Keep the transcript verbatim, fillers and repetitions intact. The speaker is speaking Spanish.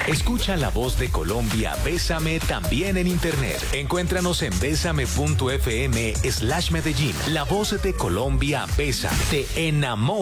Escucha La Voz de Colombia, Bésame también en internet. Encuéntranos en bésame.fm slash Medellín. La Voz de Colombia, Bésame. Te enamora.